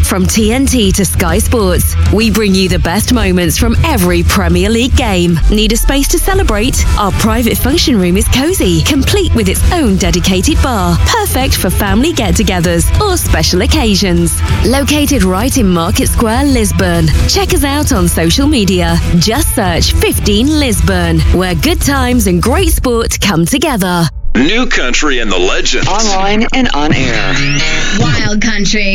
From TNT to Sky Sports, we bring you the best moments from every Premier League game. Need a space to celebrate? Our private function room is cozy, complete with its own dedicated bar. Perfect for family get-togethers or special occasions. Located right in Market Square, Lisburn. Check us out on social media. Just search 15 Lisburn, where good times and great sport come together. New Country and the Legends. Online and on air. Wild Country.